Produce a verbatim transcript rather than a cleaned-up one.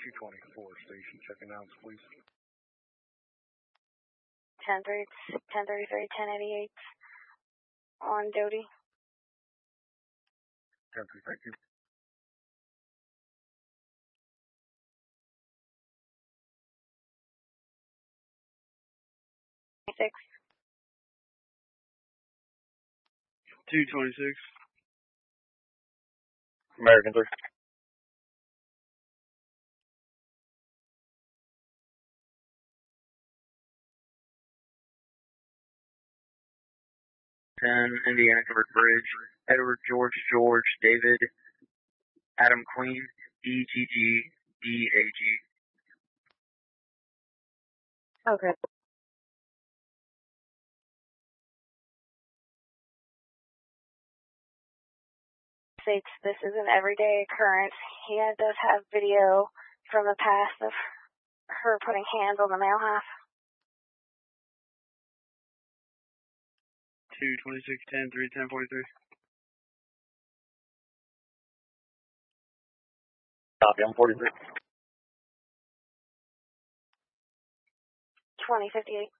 two twenty-four, station check announce, please. ten thirty-three, ten eighty-eight on Doty. ten three, thank you. Six. two twenty-six. American three. ten, Indiana Covered Bridge, Edward George George David, Adam Queen, E G G, D A G. Okay. States this is an everyday occurrence. He does have video from the past of her putting hands on the male half. two twenty-six, ten three, ten forty-three. Copy, I'm forty-three. twenty fifty-eight.